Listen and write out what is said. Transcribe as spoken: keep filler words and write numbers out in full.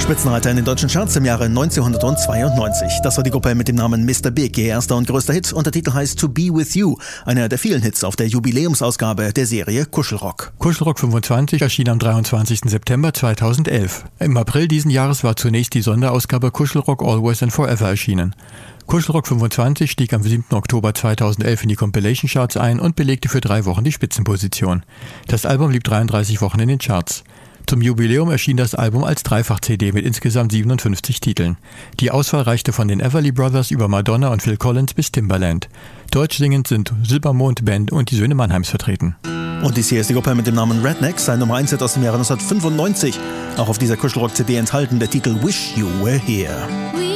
Spitzenreiter in den deutschen Charts im Jahre neunzehnhundertzweiundneunzig. Das war die Gruppe mit dem Namen Mister Big, ihr erster und größter Hit, und der Titel heißt To Be With You, einer der vielen Hits auf der Jubiläumsausgabe der Serie Kuschelrock. Kuschelrock fünfundzwanzig erschien am dreiundzwanzigsten September zweitausendelf. Im April diesen Jahres war zunächst die Sonderausgabe Kuschelrock Always and Forever erschienen. Kuschelrock fünfundzwanzig stieg am siebten Oktober zweitausendelf in die Compilation Charts ein und belegte für drei Wochen die Spitzenposition. Das Album blieb dreiunddreißig Wochen in den Charts. Zum Jubiläum erschien das Album als Dreifach-C D mit insgesamt siebenundfünfzig Titeln. Die Auswahl reichte von den Everly Brothers über Madonna und Phil Collins bis Timbaland. Deutsch singend sind Silbermond Band und die Söhne Mannheims vertreten. Und dies hier ist die Gruppe mit dem Namen Rednecks, ein Nummer eins Hit aus dem Jahre neunzehnhundertfünfundneunzig. Auch auf dieser Kuschelrock-C D enthalten der Titel Wish You Were Here.